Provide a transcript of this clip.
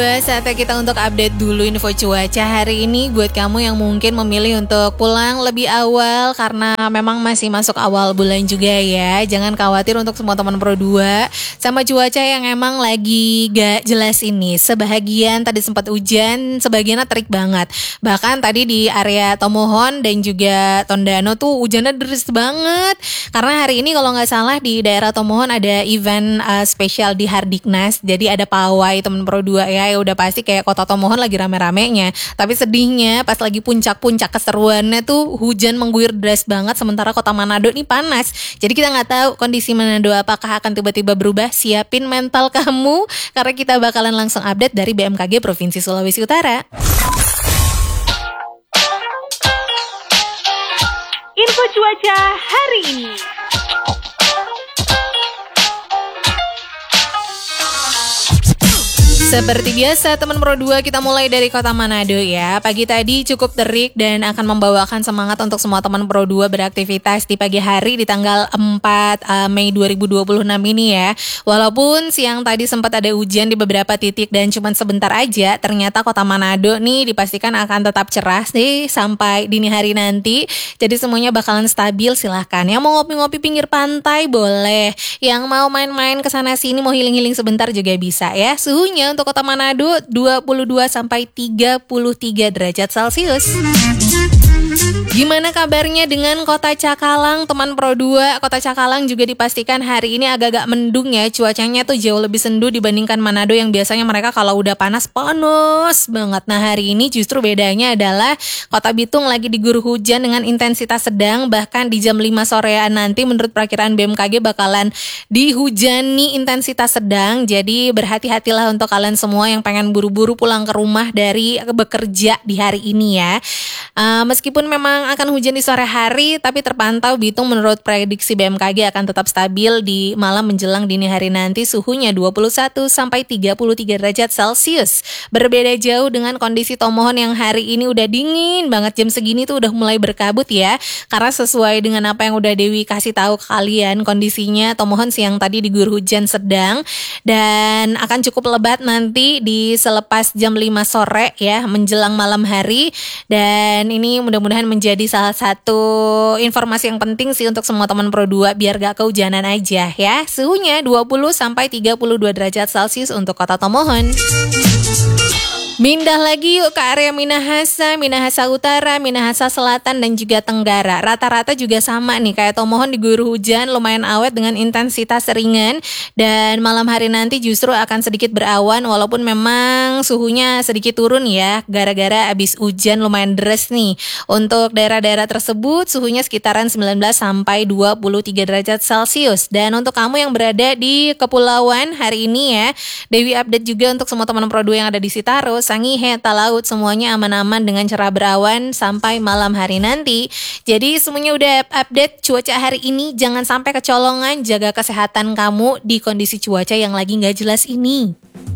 Saatnya kita untuk update dulu info cuaca hari ini buat kamu yang mungkin memilih untuk pulang lebih awal karena memang masih masuk awal bulan juga ya. Jangan khawatir untuk semua teman Pro 2 sama cuaca yang emang lagi gak jelas ini. Sebahagian tadi sempat hujan, sebagiannya terik banget. Bahkan tadi di area Tomohon dan juga Tondano tuh hujannya deras banget. Karena hari ini kalau nggak salah di daerah Tomohon ada event spesial di Hardiknas. Jadi ada pawai teman Pro 2 ya udah pasti kayak kota Tomohon lagi rame-ramenya. Tapi sedihnya pas lagi puncak-puncak keseruannya tuh hujan mengguyur deras banget, sementara kota Manado nih panas. Jadi kita nggak tahu kondisi Manado apakah akan tiba-tiba berubah. Siapin mental kamu karena kita bakalan langsung update dari BMKG Provinsi Sulawesi Utara. Info cuaca hari ini. Seperti biasa teman Pro 2 kita mulai dari kota Manado ya. Pagi tadi cukup terik dan akan membawakan semangat untuk semua teman Pro 2 beraktivitas di pagi hari di tanggal 4 Mei 2026 ini ya. Walaupun siang tadi sempat ada hujan di beberapa titik dan cuma sebentar aja, ternyata kota Manado nih dipastikan akan tetap cerah sih sampai dini hari nanti. Jadi semuanya bakalan stabil, silahkan. Yang mau ngopi-ngopi pinggir pantai boleh. Yang mau main-main kesana sini, mau healing-healing sebentar juga bisa ya. Suhunya untuk Kota Manado 22 sampai 33 derajat Celcius. Gimana kabarnya dengan Kota Cakalang, teman Pro 2? Kota Cakalang juga dipastikan hari ini agak-agak mendung ya. Cuacanya tuh jauh lebih sendu dibandingkan Manado yang biasanya mereka kalau udah panas banget. Nah hari ini justru bedanya adalah Kota Bitung lagi diguyur hujan dengan intensitas sedang. Bahkan di jam 5 sorean nanti menurut perkiraan BMKG bakalan dihujani intensitas sedang. Jadi berhati-hatilah untuk kalian semua yang pengen buru-buru pulang ke rumah dari bekerja di hari ini ya. Meskipun memang akan hujan di sore hari, tapi terpantau Bitung menurut prediksi BMKG akan tetap stabil di malam menjelang dini hari nanti. Suhunya 21 sampai 33 derajat Celcius. Berbeda jauh dengan kondisi Tomohon yang hari ini udah dingin banget. Jam segini tuh udah mulai berkabut ya. Karena sesuai dengan apa yang udah Dewi kasih tahu ke kalian, kondisinya Tomohon siang tadi diguyur hujan sedang dan akan cukup lebat nanti di selepas jam 5 sore ya menjelang malam hari. Dan ini mudah-mudahan menjadi salah satu informasi yang penting sih untuk semua teman Pro 2 biar gak kehujanan aja ya. Suhunya 20 sampai 32 derajat Celcius untuk kota Tomohon. Mindah lagi yuk ke area Minahasa Utara, Minahasa Selatan dan juga Tenggara. Rata-rata juga sama nih kayak Tomohon diguyur hujan lumayan awet dengan intensitas ringan. Dan malam hari nanti justru akan sedikit berawan walaupun memang suhunya sedikit turun ya. Gara-gara abis hujan lumayan deras nih. Untuk daerah-daerah tersebut suhunya sekitaran 19 sampai 23 derajat Celcius. Dan untuk kamu yang berada di kepulauan hari ini ya, Dewi update juga untuk semua teman Pro 2 yang ada di Sitaro, Sangihe, Talaut, semuanya aman-aman dengan cerah berawan sampai malam hari nanti. Jadi semuanya udah update cuaca hari ini. Jangan sampai kecolongan, jaga kesehatan kamu di kondisi cuaca yang lagi gak jelas ini.